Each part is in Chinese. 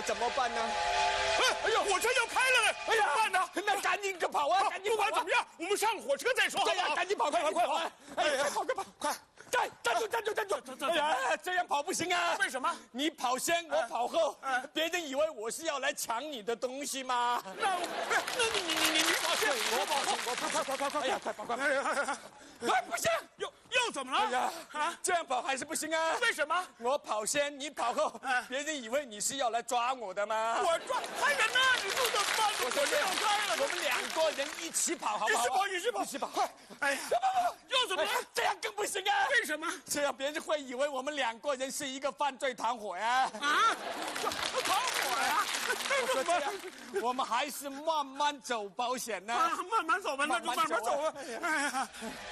怎么办呢？ 哎呦，火车要开了嘞！ 哎呀， 怎么办呢？ 那赶紧就跑啊！赶紧不跑啊！ 管怎么样，我们上火车再说，好不好？ 赶紧跑，快跑！哎呀，快跑！快！站住！哎呀，这样跑不行啊！ 为什么？ 你跑先，我跑后，别人以为我是要来抢你的东西吗？ 那你跑先，我跑后，快！ 哎呀，快跑！ 哎，不行，又怎么了？ 哎呀，这样跑还是不行啊！ 为什么？ 我跑先，你跑后，别人以为你是要来抓我的吗？ 我抓还人呢，你说怎么办？ 我说这样开了，我们2个人一起跑，好不好？ 一起跑，快！哎呀，又怎么了？ 这样更不行啊！ 为什么？ 这样别人会以为我们2个人是一个犯罪团伙呀！ 啊，团伙呀！ 我说这样，我们还是慢慢走保险呢。 慢慢走吧，那就慢慢走吧。哎呀，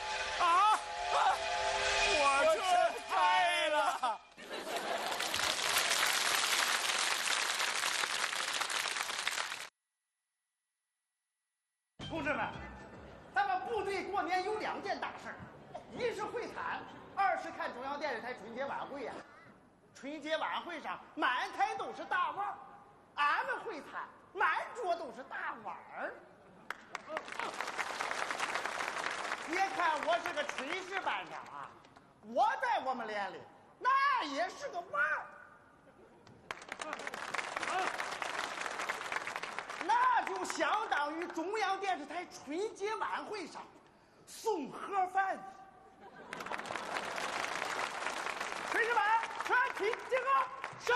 火车开了。 同志们，咱们部队过年有2件大事儿，一是会餐，2是看中央电视台春节晚会呀。春节晚会上满台都是大腕儿，俺们会餐满桌都是大碗儿。别看我是个炊事班长啊，我在我们连里那也是个腕儿。那就相当于中央电视台春节晚会上送盒饭的。炊事班全体集合。是。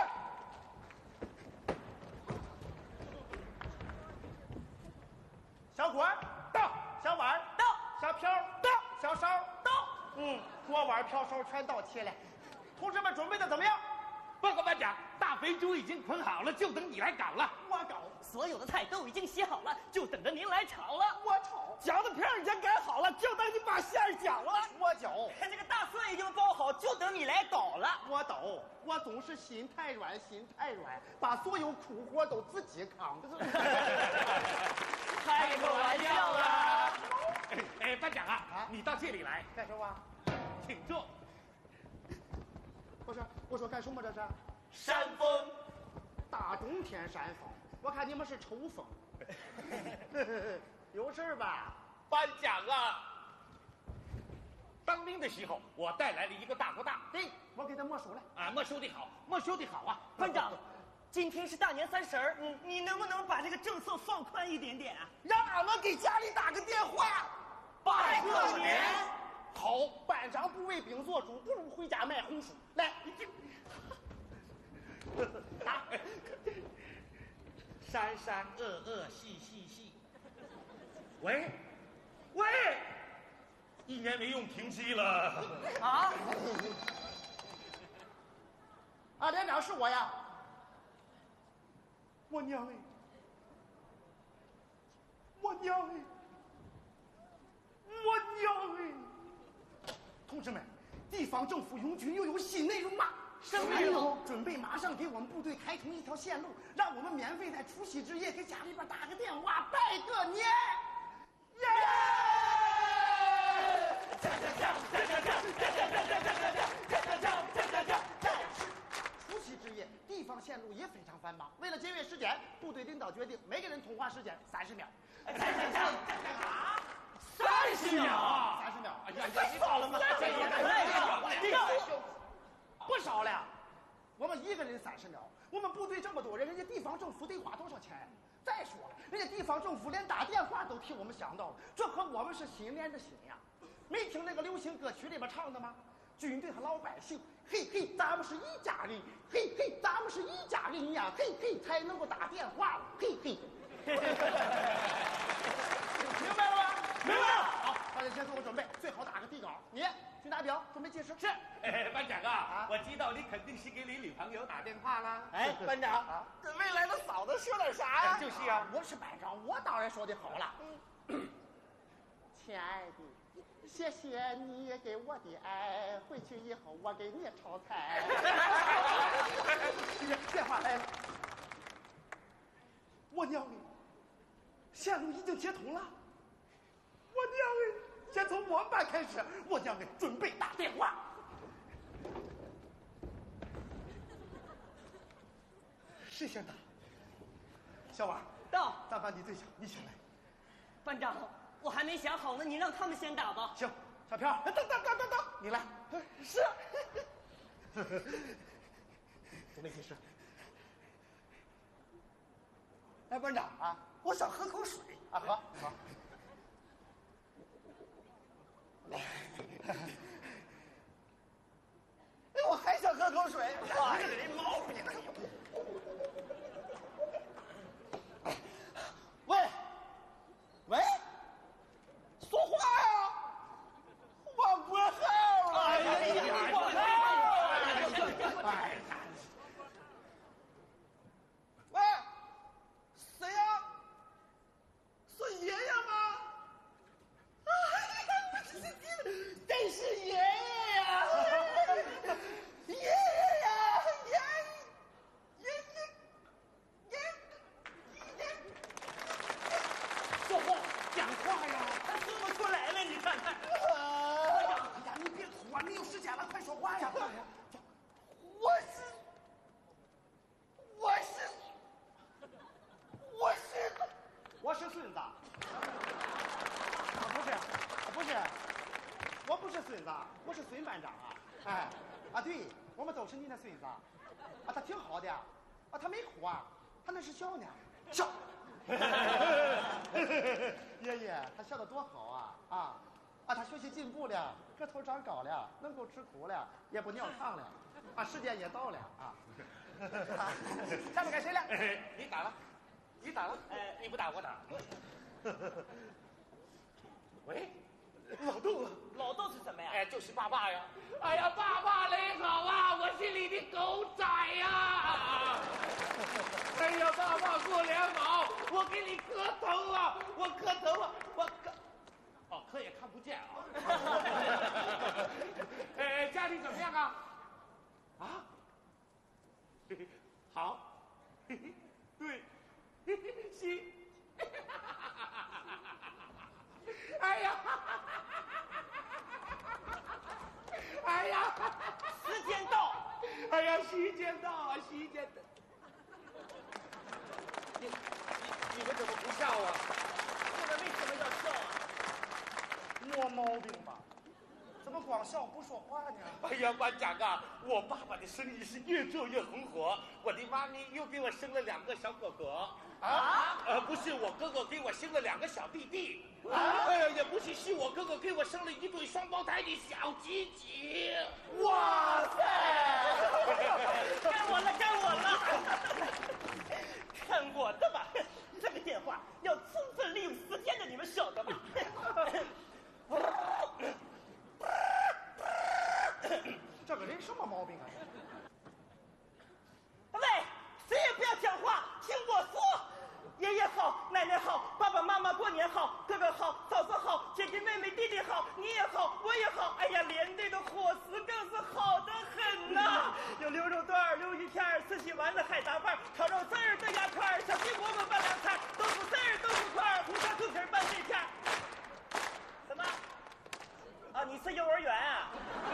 小锅到，小碗到，小瓢到，小勺到。锅碗瓢勺全到齐了。同志们准备的怎么样？ 报告班长，大肥猪已经捆好了，就等你来搞了。 我搞。 所有的菜都已经洗好了，就等着您来炒了。 我炒。 饺子皮已经擀好了，就等你把馅儿搅了。 我搅。 这个大蒜已经包好，就等你来捣了。 我捣。我总是心太软，把所有苦活都自己扛。 开个玩笑啦！ 哎，班长啊，你到这里来干什么？ 请坐。 我说干什么这是？ 扇风。 大冬天扇风，我看你们是抽风。有事吧？ 班长啊，当兵的时候我带来了一个大哥大， 对，我给他没收了。 啊，没收的好啊。 班长，今天是大年30，你能不能把这个政策放宽一点点啊？ 让俺们给家里打个电话， 拜个年。 好，班长不为兵做主，不如回家卖红薯。来， 打。山山恶恶细细细。喂，1年没用停机了。 啊？ 连长是我呀。我娘哎！同志们，地方政府永军又有新内容了。什么内容？准备马上给我们部队开通一条线路，让我们免费在除夕之夜给家里边打个电话，拜个年。耶！但是除夕之夜，地方线路也非常繁忙。为了节约时间，部队领导决定每个人通话时间30秒。 啊 30秒。 30秒。 哎呀，你少了吗？ 不少了。我们一个人30秒，我们部队这么多人，人家地方政府得花多少钱？再说了，人家地方政府连打电话都替我们想到了，这和我们是心连着心呀。没听那个流行歌曲里边唱的吗？军队和老百姓，嘿嘿，咱们是一家人，嘿嘿，咱们是一家人呀，嘿嘿，才能够打电话了，嘿嘿。明白了吗？ 明白了。 好，大家先做个准备，最好打个底稿。你去拿表，准备计时。 是。班长啊，我知道你肯定是给你女朋友打电话啦。 哎，班长，跟未来的嫂子说点啥呀？ 就是啊， 我是班长，我当然说的好了。亲爱的，谢谢你给我的爱，回去以后我给你炒菜。电话来了，我娘哎，线路已经接通了。我娘哎，先从我们班开始，我娘哎，准备打电话。 谁先打？小王， 到。 咱班你最小，你先来。 班长，我还没想好呢，你让他们先打吧。 行，小飘，等，你来。 是。 都没提示。 哎，班长啊， 我想喝口水啊，喝。 哎，我还想喝口水。哎，这毛病！喂，说话呀！我不好了。哎呀，喂，谁呀？是爷爷吗？真是爷爷呀！爷爷呀！ 说话，讲话呀！ 他说不出来了，你看看。 哎呀，你别吐啊！没有时间了，快说话呀！我是孙子。不是，我不是孙子，我是孙班长啊！哎，啊对，我们都是你的孙子啊！他挺好的，啊他没哭啊，他那是笑呢，笑。爷爷，他笑得多好啊！他学习进步了，个头长高了，能够吃苦了，也不尿炕了，时间也到了啊！下面该谁了？ 你打了，你不打我打。喂， 老豆是什么呀？ 哎，就是爸爸呀！哎呀，爸爸你好啊，我是你的狗仔呀！哎呀，爸爸过年好，我给你磕头啊，我磕也看不见啊。家里怎么样啊？啊？好，对，行。哎呀！ 时间到！ 哎呀，时间到！你们怎么不笑啊？ 这个为什么要笑啊？ 没毛病吧？怎么光笑不说话呢？ 哎呀，班长啊，我爸爸的生意是越做越红火，我的妈咪又给我生了2个小哥哥。不是我哥哥给我生了2个小弟弟。也不是我哥哥给我生了1对双胞胎的小鸡鸡。 哇塞！ 该我了！看我的吧！这个电话要充分利用时间的，你们晓得吗？ 这个人什么毛病啊？ 喂，谁也不要讲话，听我说。爷爷好，奶奶好，爸爸妈妈过年好，哥哥好，嫂子好，姐姐妹妹弟弟好，你也好，我也好。哎呀，连队的伙食更是好得很呐！有牛肉段、溜鱼片、四喜丸子、海杂饭、烤肉丝儿、豆芽块、小鸡饽饽拌凉菜、豆腐丝儿、豆腐块、红烧猪皮拌碎片。什么？啊，你是幼儿园啊？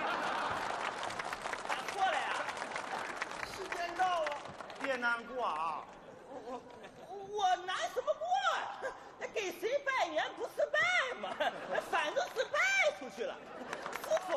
打错了呀？ 时间到了，别难过啊！ 我难什么过呀？给谁拜年不是拜吗？反正是拜出去了，师傅。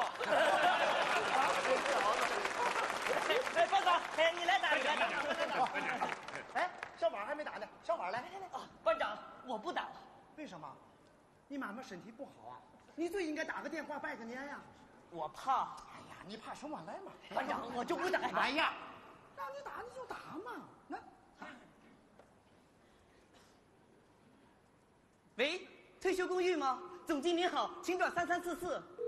哎，班长，哎，你来打。 哎，小王还没打呢，小王来。 啊，班长，我不打了。 为什么？你妈妈身体不好啊，你最应该打个电话拜个年呀。 我怕。 哎呀，你怕什么？来嘛。 班长，我就不打。 哎呀，让你打你就打嘛，那。 喂，退休公寓吗？总经理好，请转3344。